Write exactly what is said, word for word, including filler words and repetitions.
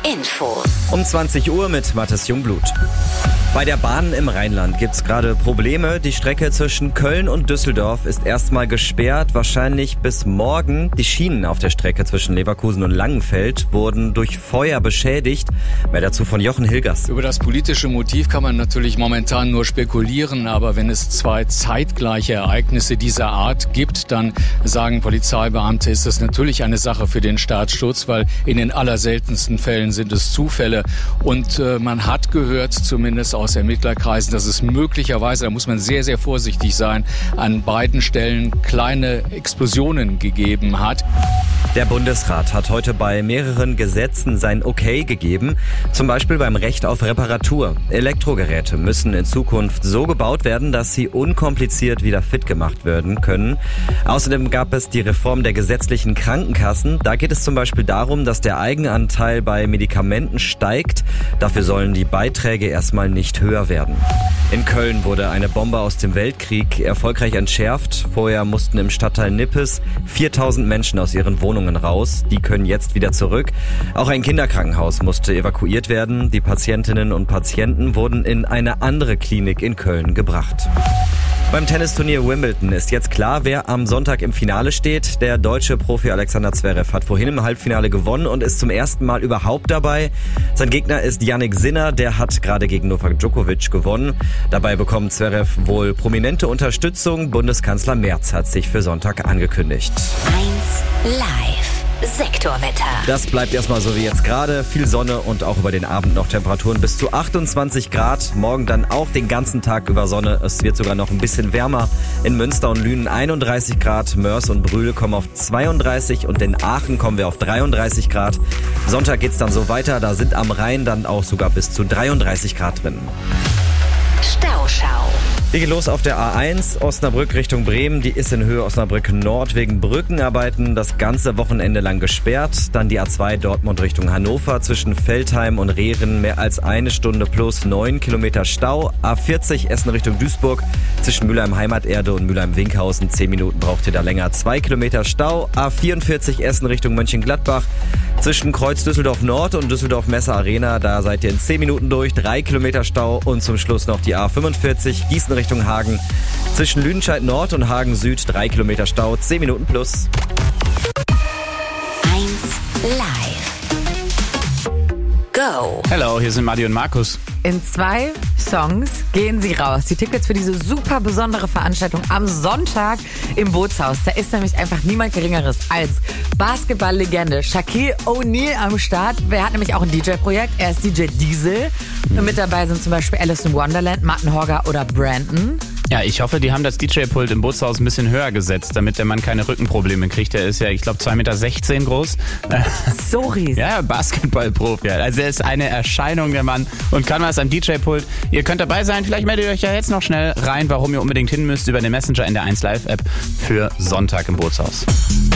Infos. Um zwanzig Uhr mit Mathis Jungblut. Bei der Bahn im Rheinland gibt's gerade Probleme. Die Strecke zwischen Köln und Düsseldorf ist erstmal gesperrt, wahrscheinlich bis morgen. Die Schienen auf der Strecke zwischen Leverkusen und Langenfeld wurden durch Feuer beschädigt. Mehr dazu von Jochen Hilgers. Über das politische Motiv kann man natürlich momentan nur spekulieren, aber wenn es zwei zeitgleiche Ereignisse dieser Art gibt, dann sagen Polizeibeamte, ist das natürlich eine Sache für den Staatsschutz, weil in den allerseltensten Fällen sind es Zufälle. Und äh, man hat gehört, zumindest aus Ermittlerkreisen, dass es möglicherweise, da muss man sehr, sehr vorsichtig sein, an beiden Stellen kleine Explosionen gegeben hat. Der Bundesrat hat heute bei mehreren Gesetzen sein Okay gegeben, zum Beispiel beim Recht auf Reparatur. Elektrogeräte müssen in Zukunft so gebaut werden, dass sie unkompliziert wieder fit gemacht werden können. Außerdem gab es die Reform der gesetzlichen Krankenkassen. Da geht es zum Beispiel darum, dass der Eigenanteil bei Medikamenten steigt. Dafür sollen die Beiträge erstmal nicht höher werden. In Köln wurde eine Bombe aus dem Weltkrieg erfolgreich entschärft. Vorher mussten im Stadtteil Nippes viertausend Menschen aus ihren Wohnungen raus. Die können jetzt wieder zurück. Auch ein Kinderkrankenhaus musste evakuiert werden. Die Patientinnen und Patienten wurden in eine andere Klinik in Köln gebracht. Beim Tennisturnier Wimbledon ist jetzt klar, wer am Sonntag im Finale steht. Der deutsche Profi Alexander Zverev hat vorhin im Halbfinale gewonnen und ist zum ersten Mal überhaupt dabei. Sein Gegner ist Jannik Sinner, der hat gerade gegen Novak Djokovic gewonnen. Dabei bekommt Zverev wohl prominente Unterstützung. Bundeskanzler Merz hat sich für Sonntag angekündigt. eins live. Sektorwetter. Das bleibt erstmal so wie jetzt gerade. Viel Sonne und auch über den Abend noch Temperaturen bis zu achtundzwanzig Grad. Morgen dann auch den ganzen Tag über Sonne. Es wird sogar noch ein bisschen wärmer. In Münster und Lünen einunddreißig Grad. Mörs und Brühl kommen auf zweiunddreißig und in Aachen kommen wir auf dreiunddreißig Grad. Sonntag geht's dann so weiter. Da sind am Rhein dann auch sogar bis zu dreiunddreißig Grad drin. Stauschau. Die geht los auf der A eins, Osnabrück Richtung Bremen. Die ist in Höhe Osnabrück Nord wegen Brückenarbeiten das ganze Wochenende lang gesperrt. Dann die A zwei Dortmund Richtung Hannover zwischen Veltheim und Rehren mehr als eine Stunde plus neun Kilometer Stau. A vierzig Essen Richtung Duisburg zwischen Mülheim Heimaterde und Mülheim Winkhausen. Zehn Minuten braucht ihr da länger. Zwei Kilometer Stau. A vierundvierzig Essen Richtung Mönchengladbach zwischen Kreuz Düsseldorf Nord und Düsseldorf Messe Arena. Da seid ihr in zehn Minuten durch. Drei Kilometer Stau und zum Schluss noch die A fünfundvierzig Gießen Richtung Hagen. Zwischen Lüdenscheid Nord und Hagen Süd drei Kilometer Stau, zehn Minuten plus. eins live. Go. Hello, hier sind Madi und Markus. In zwei Songs gehen sie raus. Die Tickets für diese super besondere Veranstaltung am Sonntag im Bootshaus. Da ist nämlich einfach niemand Geringeres als Basketball-Legende Shaquille O'Neal am Start. Er hat nämlich auch ein D J-Projekt. Er ist D J Diesel. Und mit dabei sind zum Beispiel Alice in Wonderland, Martin Horger oder Brandon. Ja, ich hoffe, die haben das D J-Pult im Bootshaus ein bisschen höher gesetzt, damit der Mann keine Rückenprobleme kriegt. Der ist ja, ich glaube, zwei Meter sechzehn groß. So riesig. Ja, Basketball-Profi. Also er ist eine Erscheinung, der Mann, und kann was am D J-Pult. Ihr könnt dabei sein. Vielleicht meldet ihr euch ja jetzt noch schnell rein, warum ihr unbedingt hin müsst über den Messenger in der eins Live App für Sonntag im Bootshaus.